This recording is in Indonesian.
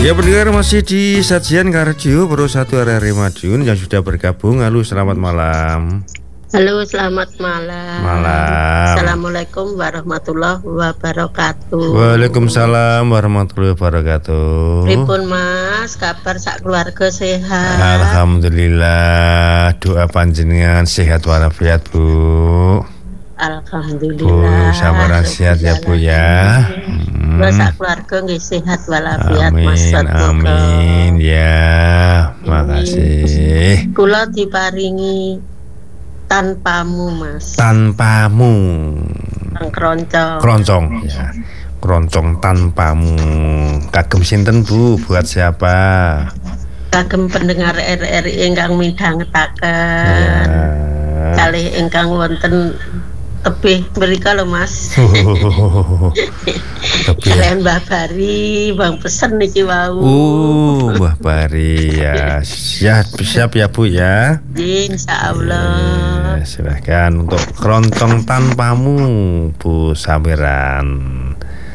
Ya pendengar, masih di Sajian Kardio Pro 1 RRI Madiun yang sudah bergabung. Halo, selamat malam. Halo, selamat malam. Malam. Assalamualaikum warahmatullahi wabarakatuh. Waalaikumsalam warahmatullahi wabarakatuh. Pripun Mas, kabar sak keluarga sehat? Alhamdulillah, doa panjenengan sehat walafiat Bu. Alhamdulillah. Bu, sabar sehat ya Bu ya. Sak keluarga nggih sehat walafiat Mas. Amin ya. Makasih. Kula diparingi tanpamu Mas. Tanpamu. Keroncong ya. Keroncong tanpamu. Kagem sinten Bu? Buat siapa? Kagem pendengar RRI ingkang midhangetaken. Kalih ingkang wonten tebih mrika lho Mas. Kalian Mbah Bari, Bang pesen niki wau. Mbah Bari ya. Siap ya Bu ya. Insyaallah. Silahkan untuk keroncong tanpamu Bu Samiran.